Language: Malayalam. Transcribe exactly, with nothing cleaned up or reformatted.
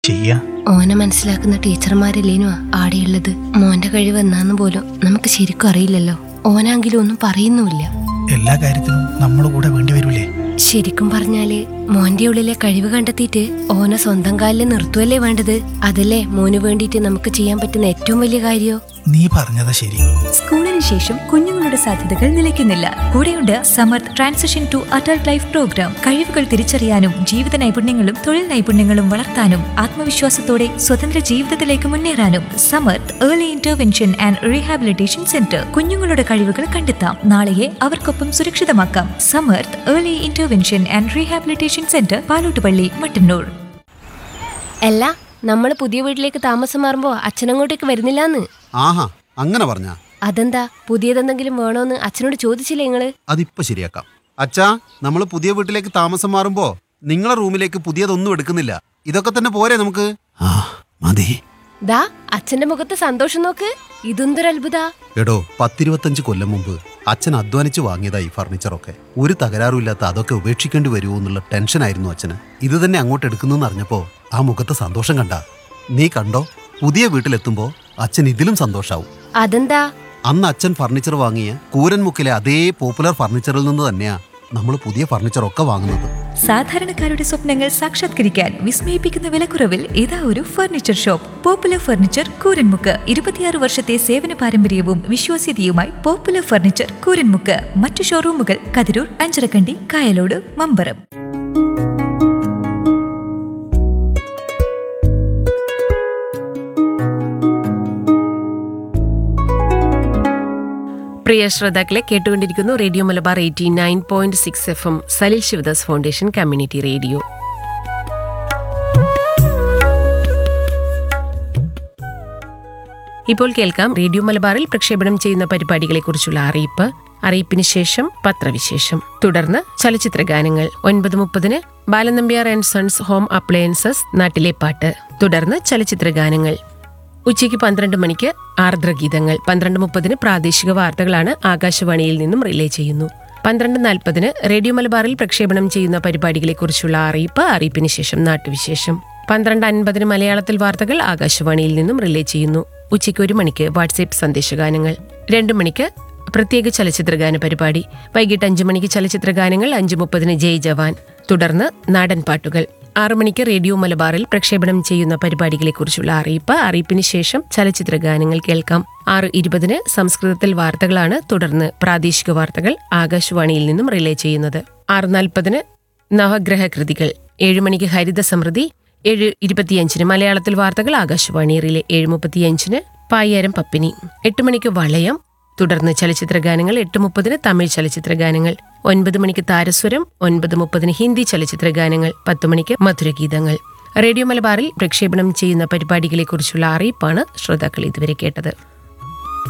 ചെയ്യാ? ഓനെ മനസ്സിലാക്കുന്ന ടീച്ചർമാരല്ലേനു ആടെയുള്ളത്. മോന്റെ കഴിവ് എന്നാന്ന് പോലും നമുക്ക് ശരിക്കും അറിയില്ലല്ലോ. ഓനാങ്കിലും ഒന്നും പറയുന്നുമില്ല. എല്ലാ കാര്യത്തിനും നമ്മുടെ കൂടെ വേണ്ടി വരൂലേ? ശരിക്കും പറഞ്ഞാല് മോന്റെ ഉള്ളിലെ കഴിവ് കണ്ടെത്തിയിട്ട് ഓനെ സ്വന്തം കാലിൽ നിർത്തുവല്ലേ വേണ്ടത്. അതല്ലേ മോന് വേണ്ടിയിട്ട് നമുക്ക് ചെയ്യാൻ പറ്റുന്ന ഏറ്റവും വലിയ കാര്യോ. നീ പറഞ്ഞതാ ശരി. സ്കൂളിന് ശേഷം കുഞ്ഞുങ്ങളുടെ സാധ്യതകൾ നിലയ്ക്കുന്നില്ല. കൂടെയുണ്ട് Samarth transition to adult life programme. കഴിവുകൾ തിരിച്ചറിയാനും ജീവിത നൈപുണ്യങ്ങളും തൊഴിൽ നൈപുണ്യങ്ങളും വളർത്താനും ആത്മവിശ്വാസത്തോടെ സ്വതന്ത്ര ജീവിതത്തിലേക്ക് മുന്നേറാനും Samarth early intervention and rehabilitation centre. കുഞ്ഞുങ്ങളുടെ കഴിവുകൾ കണ്ടെത്താം, നാളെയെ അവർക്കൊപ്പം സുരക്ഷിതമാക്കാം. Samarth early intervention and rehabilitation centre, Palottupalli, Mattannur. അല്ല, നമ്മള് പുതിയ വീട്ടിലേക്ക് താമസം മാറുമ്പോ അച്ഛനങ്ങോട്ടേക്ക് വരുന്നില്ലാന്ന്. ആഹാ, അങ്ങനെ പറഞ്ഞ? അതെന്താ, പുതിയതെന്തെങ്കിലും വേണോന്ന് അച്ഛനോട് ചോദിച്ചില്ലേ നിങ്ങള്? അതിപ്പോ ശരിയാക്കാം. അച്ഛാ, നമ്മള് പുതിയ വീട്ടിലേക്ക് താമസം മാറുമ്പോ നിങ്ങളെ റൂമിലേക്ക് പുതിയതൊന്നും എടുക്കുന്നില്ല. ഇതൊക്കെ തന്നെ പോരെ നമുക്ക്? ആ മതി. ദാ അച്ഛന്റെ മുഖത്ത് സന്തോഷം നോക്ക്. ഇതെന്തൊരു അത്ഭുത. എടോ, പത്തിരുപത്തഞ്ച് കൊല്ലം മുമ്പ് അച്ഛൻ അധ്വാനിച്ച് വാങ്ങിയതായി ഫർണിച്ചറൊക്കെ. ഒരു തകരാറുമില്ലാത്ത അതൊക്കെ ഉപേക്ഷിക്കേണ്ടി വരുമോ എന്നുള്ള ടെൻഷനായിരുന്നു അച്ഛന്. ഇത് തന്നെ അങ്ങോട്ട് എടുക്കുന്നു അറിഞ്ഞപ്പോ ആ മുഖത്തെ സന്തോഷം കണ്ട. നീ കണ്ടോ, പുതിയ വീട്ടിലെത്തുമ്പോ അച്ഛൻ ഇതിലും സന്തോഷാവും. അതെന്താ? അന്ന് അച്ഛൻ ഫർണിച്ചർ വാങ്ങിയ കൂരൻമുക്കിലെ അതേ പോപ്പുലർ ഫർണിച്ചറിൽ നിന്ന് തന്നെയാ നമ്മൾ പുതിയ ഫർണിച്ചറൊക്കെ വാങ്ങുന്നത്. സാധാരണക്കാരുടെ സ്വപ്നങ്ങൾ സാക്ഷാത്കരിക്കാൻ വിസ്മയിപ്പിക്കുന്ന വിലക്കുറവിൽ ഇതാ ഒരു furniture shop. Popular furniture, Kooranmukku. ഇരുപത്തിയാറ് വർഷത്തെ സേവന പാരമ്പര്യവും വിശ്വാസ്യതയുമായി പോപ്പുലർ ഫർണിച്ചർ, കൂരൻമുക്ക്. മറ്റു ഷോറൂമുകൾ കതിരൂർ, അഞ്ചരക്കണ്ടി, കായലോട്, മമ്പറം. പ്രിയ ശ്രോതാക്കളെ, കേട്ടുകൊണ്ടിരിക്കുന്നു radio Malabar eighty nine point six F M, Salil Sivadas foundation community radio. ഇപ്പോൾ കേൾക്കാം റേഡിയോ മലബാറിൽ പ്രക്ഷേപണം ചെയ്യുന്ന പരിപാടികളെക്കുറിച്ചുള്ള അറിയിപ്പ്. അറിയിപ്പിന് ശേഷം പത്രവിശേഷം, തുടർന്ന് ചലച്ചിത്ര ഗാനങ്ങൾ. ഒൻപത് മുപ്പതിന് Balanambiar and sons home appliances നാട്ടിലെ പാട്ട്, തുടർന്ന് ചലച്ചിത്ര ഗാനങ്ങൾ. ഉച്ചയ്ക്ക് പന്ത്രണ്ട് മണിക്ക് ആർദ്രഗീതങ്ങൾ. പന്ത്രണ്ട് മുപ്പതിന് പ്രാദേശിക വാർത്തകളാണ് ആകാശവാണിയിൽ നിന്നും റിലേ ചെയ്യുന്നു. പന്ത്രണ്ട് നാൽപ്പതിന് റേഡിയോ മലബാറിൽ പ്രക്ഷേപണം ചെയ്യുന്ന പരിപാടികളെക്കുറിച്ചുള്ള അറിയിപ്പ്. അറിയിപ്പിന് ശേഷം നാട്ടുവിശേഷം. പന്ത്രണ്ട് അൻപതിന് മലയാളത്തിൽ വാർത്തകൾ ആകാശവാണിയിൽ നിന്നും റിലേ ചെയ്യുന്നു. ഉച്ചയ്ക്ക് ഒരു മണിക്ക് വാട്സ്ആപ്പ് സന്ദേശഗാനങ്ങൾ. രണ്ടു മണിക്ക് പ്രത്യേക ചലച്ചിത്രഗാന പരിപാടി. വൈകിട്ട് അഞ്ചു മണിക്ക് ചലച്ചിത്രഗാനങ്ങൾ. അഞ്ചു മുപ്പതിന് ജയ് ജവാൻ, തുടർന്ന് നാടൻ പാട്ടുകൾ. ആറു മണിക്ക് റേഡിയോ മലബാറിൽ പ്രക്ഷേപണം ചെയ്യുന്ന പരിപാടികളെക്കുറിച്ചുള്ള അറിയിപ്പ്. അറിയിപ്പിന് ശേഷം ചലച്ചിത്ര ഗാനങ്ങൾ കേൾക്കാം. ആറ് ഇരുപതിന് സംസ്കൃതത്തിൽ വാർത്തകളാണ്, തുടർന്ന് പ്രാദേശിക വാർത്തകൾ ആകാശവാണിയിൽ നിന്നും റിലേ ചെയ്യുന്നത്. ആറ് നാൽപ്പതിന് നവഗ്രഹ കൃതികൾ. ഏഴുമണിക്ക് ഹരിത സമൃദ്ധി. ഏഴ് ഇരുപത്തിയഞ്ചിന് മലയാളത്തിൽ വാർത്തകൾ ആകാശവാണി റിലേ. ഏഴ് മുപ്പത്തിയഞ്ചിന് പായ്യാരം പപ്പിനി. എട്ട് മണിക്ക് വളയം, തുടർന്ന് ചലച്ചിത്ര ഗാനങ്ങൾ. എട്ട് മുപ്പതിന് തമിഴ് ചലച്ചിത്ര ഗാനങ്ങൾ. ഒൻപത് മണിക്ക് താരസ്വരം. ഒൻപത് മുപ്പതിന് ഹിന്ദി ചലച്ചിത്ര ഗാനങ്ങൾ. പത്ത് മണിക്ക് മധുരഗീതങ്ങൾ. റേഡിയോ മലബാറിൽ പ്രക്ഷേപണം ചെയ്യുന്ന പരിപാടികളെക്കുറിച്ചുള്ള അറിയിപ്പാണ് ശ്രോതാക്കൾ ഇതുവരെ കേട്ടത്.